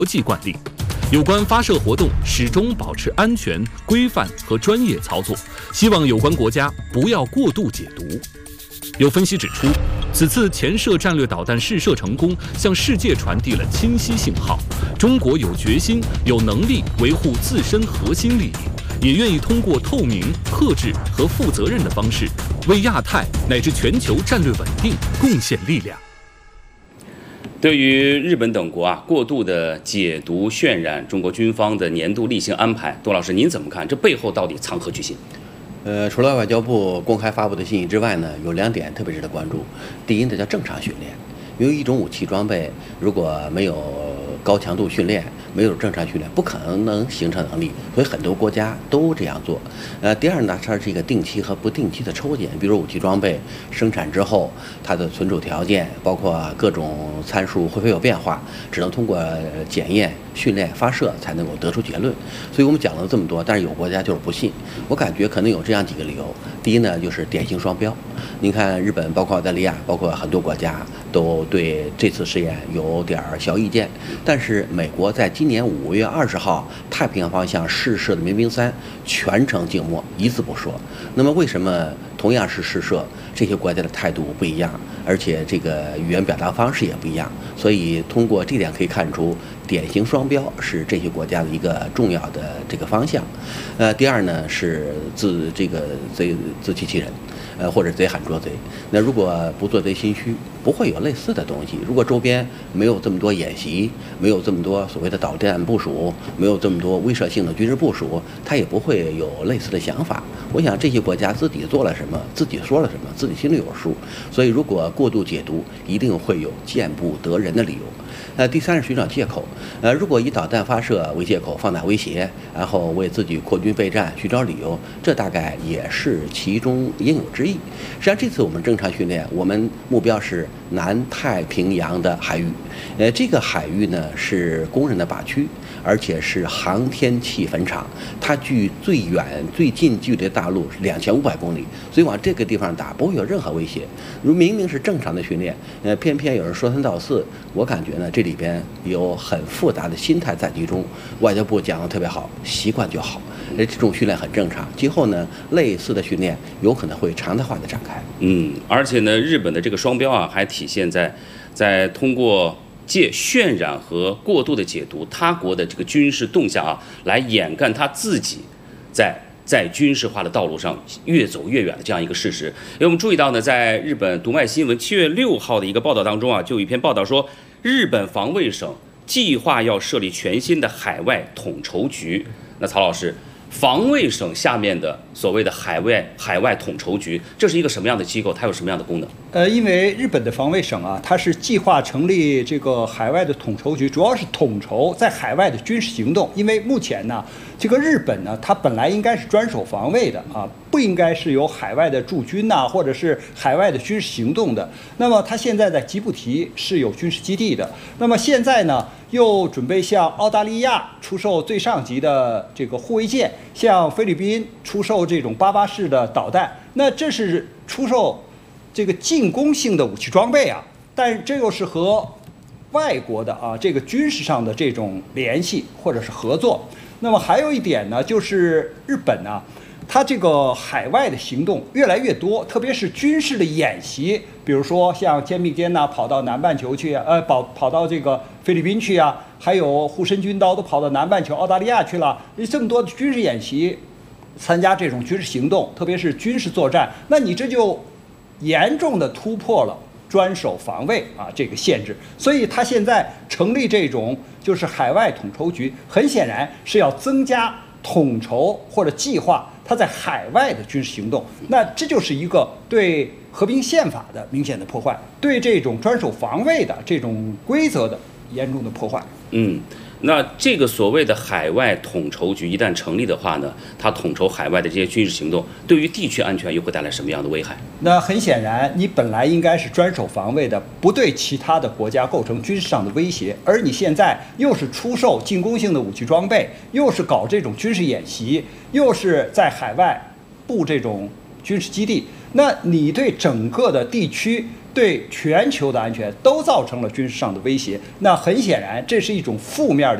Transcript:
国际惯例。有关发射活动始终保持安全、规范和专业操作，希望有关国家不要过度解读。有分析指出，此次前射战略导弹试射成功，向世界传递了清晰信号：中国有决心、有能力维护自身核心利益，也愿意通过透明、克制和负责任的方式，为亚太乃至全球战略稳定贡献力量。 对于日本等国过度的解读渲染中国军方的年度例行安排，杜老师您怎么看？这背后到底藏何居心？ 除了外交部公开发布的信息之外呢，有2点特别值得关注。第一呢，叫正常训练，因为一种武器装备如果没有高强度训练，没有正常训练，不可能形成能力，所以很多国家都这样做。第二呢，它是一个定期和不定期的抽检，比如武器装备生产之后，它的存储条件，包括各种参数会不会有变化，只能通过检验、训练、发射才能够得出结论。所以我们讲了这么多，但是有国家就是不信。我感觉可能有这样几个理由。第一呢，就是典型双标。您看日本，包括澳大利亚，包括很多国家都对这次试验有点小意见，但是美国在今年5月20号太平洋方向试射的民兵3全程静默，一字不说。那么为什么同样是试射，这些国家的态度不一样，而且这个语言表达方式也不一样？所以通过这点可以看出，典型双标是这些国家的一个重要的这个方向。第二呢是自欺欺人。或者贼喊捉贼。那如果不做贼心虚，不会有类似的东西。如果周边没有这么多演习，没有这么多所谓的导弹部署，没有这么多威慑性的军事部署，它也不会有类似的想法。我想这些国家自己做了什么，自己说了什么，自己心里有数。所以如果过度解读，一定会有见不得人的理由。第三是寻找借口。如果以导弹发射为借口放大威胁，然后为自己扩军备战寻找理由，这大概也是其中应有之义。实际上这次我们正常训练，我们目标是南太平洋的海域。这个海域呢是公认的靶区，而且是航天器坟场，它距最远最近距离大陆2500公里，所以往这个地方打不会有任何威胁。如明明是正常的训练，偏偏有人说三道四，我感觉呢这里边有很复杂的心态在其中。外交部讲得特别好，习惯就好，这种训练很正常。今后呢类似的训练有可能会常态化的展开。 而且呢日本的这个双标还体现在通过借渲染和过度的解读他国的这个军事动向来掩盖他自己在军事化的道路上越走越远的这样一个事实。因为我们注意到呢，在日本读卖新闻7月6号的一个报道当中就有一篇报道说，日本防卫省计划要设立全新的海外统筹局。那曹老师，防卫省下面的所谓的海外统筹局，这是一个什么样的机构？它有什么样的功能？ 因为日本的防卫省它是计划成立这个海外的统筹局，主要是统筹在海外的军事行动。因为目前呢，这个日本呢，它本来应该是专守防卫的不应该是有海外的驻军或者是海外的军事行动的。那么它现在在吉布提是有军事基地的。那么现在呢，又准备向澳大利亚出售最上级的这个护卫舰，向菲律宾出售这种88式的导弹。那这是出售这个进攻性的武器装备但这又是和外国的这个军事上的这种联系或者是合作。那么还有一点呢，就是日本它这个海外的行动越来越多，特别是军事的演习，比如说像肩并肩跑到南半球去跑到这个菲律宾去还有护身军刀都跑到南半球澳大利亚去了。这么多的军事演习，参加这种军事行动，特别是军事作战，那你这就严重的突破了专守防卫这个限制。所以他现在成立这种就是海外统筹局，很显然是要增加统筹或者计划他在海外的军事行动。那这就是一个对和平宪法的明显的破坏，对这种专守防卫的这种规则的严重的破坏。 那这个所谓的海外统筹局一旦成立的话呢，它统筹海外的这些军事行动，对于地区安全又会带来什么样的危害？ 那很显然，你本来应该是专守防卫的，不对其他的国家构成军事上的威胁，而你现在又是出售进攻性的武器装备，又是搞这种军事演习，又是在海外布这种军事基地，那你对整个的地区对全球的安全都造成了军事上的威胁。那很显然，这是一种负面的